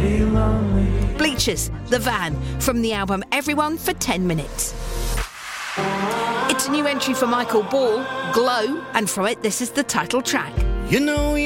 Bleachers, The Van, from the album Everyone for 10 Minutes. It's a new entry for Michael Ball, Glow, and from it this is the title track. You know